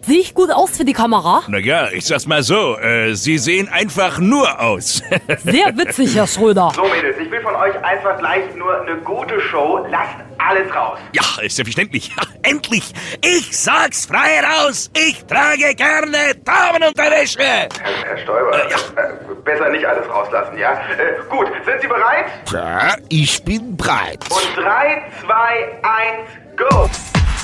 Sehe ich gut aus für die Kamera? Naja, ich sag's mal so, Sie sehen einfach nur aus. Sehr witzig, Herr Schröder. So, Mädels, ich will von euch einfach gleich nur eine gute Show. Lasst alles raus. Ja, ist selbstverständlich. Ja, endlich! Ich sag's frei raus! Ich trage gerne Damenunterwäsche! Herr Stoiber, besser nicht alles rauslassen, ja? Gut, sind Sie bereit? Ja, ich bin bereit. Und 3, 2, 1, go!